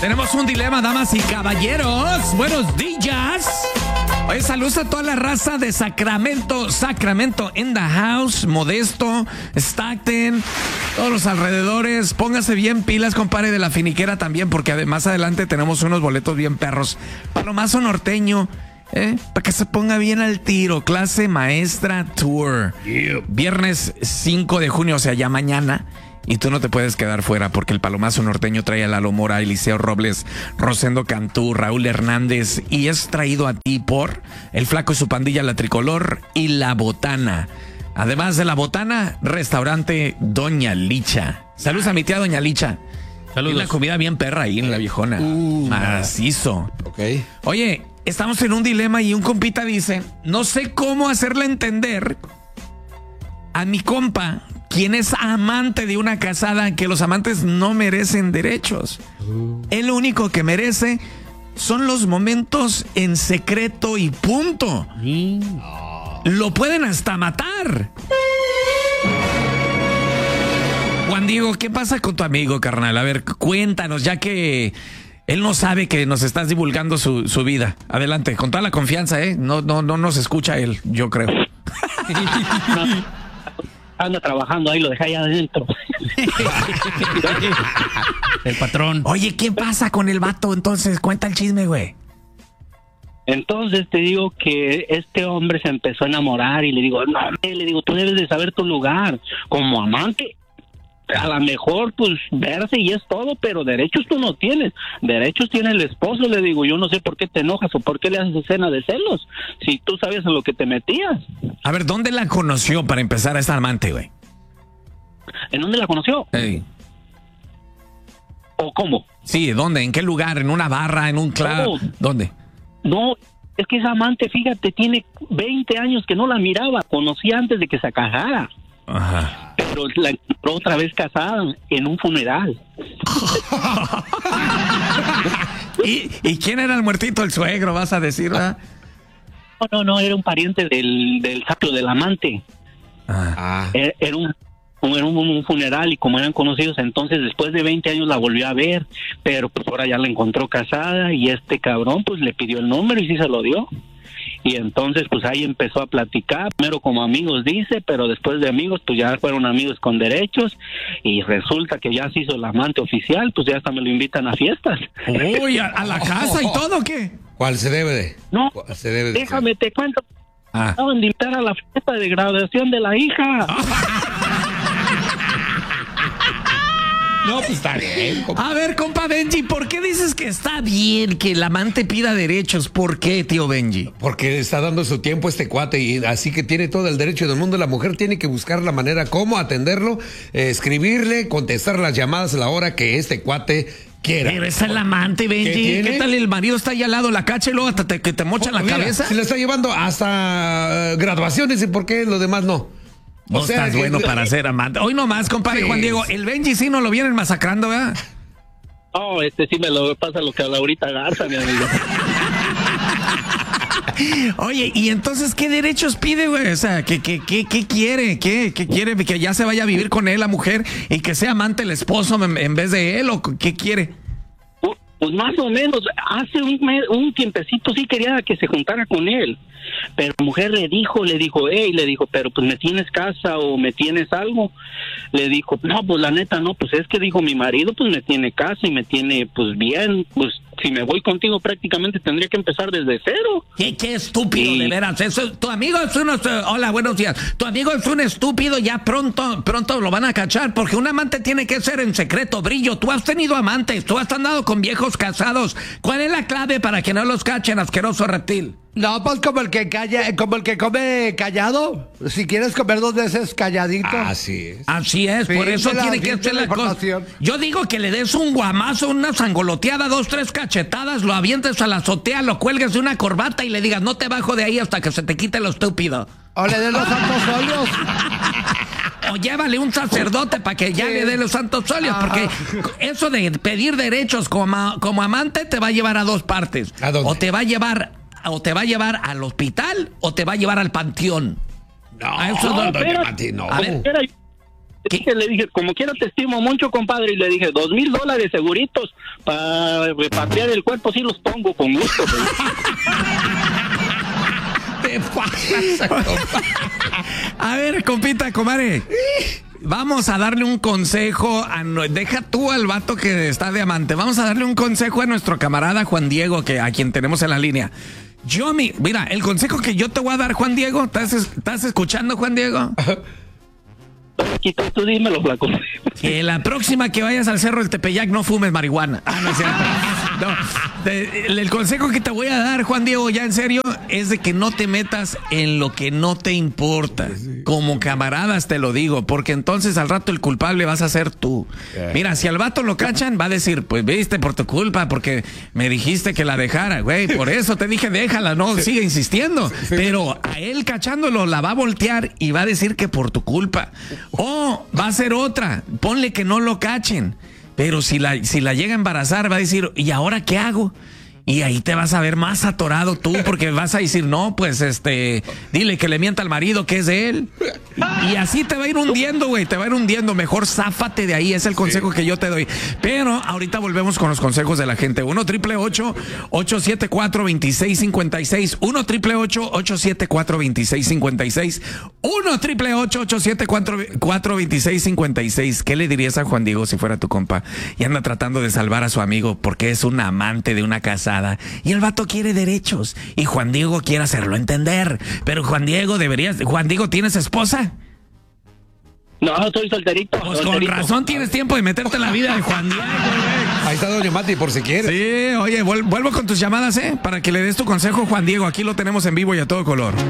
Tenemos un dilema, damas y caballeros. Buenos días. Oye, saludos a toda la raza de Sacramento in the house, Modesto, Stockton, todos los alrededores. Póngase bien pilas, compadre, de la finiquera también, porque más adelante tenemos unos boletos bien perros. Palomazo norteño, para que se ponga bien al tiro. Clase maestra tour. Yeah. Viernes 5 de junio, o sea, ya mañana. Y tú no te puedes quedar fuera porque el Palomazo norteño trae a Lalo Mora, Eliseo Robles, Rosendo Cantú, Raúl Hernández, y es traído a ti por El Flaco y su pandilla, La Tricolor y La Botana. Además de La Botana, restaurante Doña Licha. Saludos a mi tía Doña Licha. Saludos. Tiene una comida bien perra ahí en La Viejona. Macizo. Ok. Oye, estamos en un dilema y un compita dice, no sé cómo hacerle entender a mi compa, quien es amante de una casada, que los amantes no merecen derechos. El único que merece son los momentos en secreto y punto. Lo pueden hasta matar. Juan Diego, ¿qué pasa con tu amigo, carnal? A ver, cuéntanos, ya que él no sabe que nos estás divulgando su vida. Adelante, con toda la confianza, ¿eh? No nos escucha él, yo creo. Anda trabajando, ahí lo dejé allá adentro. El patrón. Oye, ¿qué pasa con el vato entonces? Cuenta el chisme, güey. Entonces te digo que este hombre se empezó a enamorar y le digo, no, le digo, tú debes de saber tu lugar. Como amante, a lo mejor pues verse y es todo, pero derechos tú no tienes. Derechos tiene el esposo, le digo. Yo no sé por qué te enojas o por qué le haces escena de celos, si tú sabes en lo que te metías. A ver, ¿dónde la conoció para empezar a esta amante, güey? ¿En dónde la conoció? Hey. ¿O cómo? Sí, ¿dónde? ¿En qué lugar? ¿En una barra? ¿En un club? No. ¿Dónde? No, es que esa amante, fíjate, tiene 20 años que no la miraba. Conocí antes de que se casara. Ajá. Pero la encontró otra vez casada en un funeral. ¿Y quién era el muertito? El suegro, vas a decir, ¿verdad? No, era un pariente del sacro del amante. Era un funeral y como eran conocidos, entonces después de 20 años la volvió a ver, pero pues ahora ya la encontró casada y este cabrón pues le pidió el número y sí se lo dio. Y entonces pues ahí empezó a platicar, primero como amigos dice, pero después de amigos pues ya fueron amigos con derechos y resulta que ya se hizo el amante oficial, pues ya hasta me lo invitan a fiestas. Uy, ¿a la casa y todo o qué? ¿Cuál se debe de? No, se debe de déjame te cuento. Acaban de invitar a la fiesta de graduación de la hija. No, pues está bien. A ver, compa Benji, ¿por qué dices que está bien que el amante pida derechos? ¿Por qué, tío Benji? Porque está dando su tiempo este cuate y así que tiene todo el derecho del mundo. La mujer tiene que buscar la manera cómo atenderlo, escribirle, contestar las llamadas a la hora que este cuate quiera. Pero es el amante, Benji. ¿Qué tal el marido está ahí al lado, la cacha y luego que te mochan la cabeza? Se le está llevando hasta graduaciones y por qué lo demás no. O sea, estás bueno para ser amante. Hoy nomás, compadre Juan Diego, el Benji sí no lo vienen masacrando, ¿verdad? Oh, sí me lo pasa lo que a Laurita Garza, mi amigo. Oye, ¿y entonces qué derechos pide, güey? O sea, ¿qué quiere? ¿Qué quiere? ¿Que ya se vaya a vivir con él la mujer y que sea amante el esposo en vez de él? ¿O qué quiere? Pues más o menos, hace un tiempecito sí quería que se juntara con él, pero la mujer le dijo, pero pues me tienes casa o me tienes algo. Le dijo, no, pues la neta no, pues es que dijo mi marido, pues me tiene casa y me tiene pues bien, pues si me voy contigo prácticamente tendría que empezar desde cero. Qué estúpido, de veras. Tu amigo es hola, buenos días. Tu amigo es un estúpido, ya pronto lo van a cachar, porque un amante tiene que ser en secreto, Brillo. Tú has tenido amantes, tú has andado con viejos casados. ¿Cuál es la clave para que no los cachen, asqueroso reptil? No, pues como el que come callado. Si quieres comer 2 veces calladito. Así es. Así es, sí, por eso tiene que hacer la cosa. Yo digo que le des un guamazo, una sangoloteada, 2, 3 cachetadas, lo avientes a la azotea, lo cuelgues de una corbata y le digas, no te bajo de ahí hasta que se te quite lo estúpido. O le des los santos óleos. O llévale un sacerdote para que ya le dé los santos óleos, porque eso de pedir derechos como amante te va a llevar a 2 partes. ¿A dónde? O te va a llevar al hospital o te va a llevar al panteón. No, no. A ver, Le dije, como quiera te estimo mucho, compadre, y le dije, $2,000 seguritos para repatriar el cuerpo, sí los pongo con gusto. Te pasas, compa. A ver, compita, comadre. Vamos a darle un consejo deja tú al vato que está de amante. Vamos a darle un consejo a nuestro camarada Juan Diego, a quien tenemos en la línea. Mira, el consejo que yo te voy a dar, Juan Diego, ¿estás escuchando, Juan Diego? Aquí tú dímelo, flaco. Que la próxima que vayas al Cerro del Tepeyac no fumes marihuana. No es cierto. No, el consejo que te voy a dar, Juan Diego, ya en serio, es de que no te metas en lo que no te importa. Como camaradas te lo digo, porque entonces al rato el culpable vas a ser tú. Mira, si al vato lo cachan, va a decir, pues viste, por tu culpa, porque me dijiste que la dejara, güey, por eso te dije déjala, no, sigue insistiendo. Pero a él cachándolo la va a voltear y va a decir que por tu culpa. O va a ser otra, ponle que no lo cachen, pero si la llega a embarazar va a decir, ¿y ahora qué hago? Y ahí te vas a ver más atorado tú, porque vas a decir, no, pues dile que le mienta al marido que es de él. Y así te va a ir hundiendo, güey, te va a ir hundiendo. Mejor záfate de ahí, es el consejo que yo te doy. Pero ahorita volvemos con los consejos de la gente. 1-888-874-2656. 1-888-874-2656. 1-888-874-2656. ¿Qué le dirías a Juan Diego si fuera tu compa y anda tratando de salvar a su amigo porque es un amante de una casada? Y el vato quiere derechos y Juan Diego quiere hacerlo entender, pero Juan Diego, ¿tienes esposa? No, estoy solterito. Pues con razón tienes tiempo de meterte en la vida de Juan Diego, güey. Ahí está Doña Mati por si quieres. Sí, oye, vuelvo con tus llamadas, para que le des tu consejo, Juan Diego. Aquí lo tenemos en vivo y a todo color.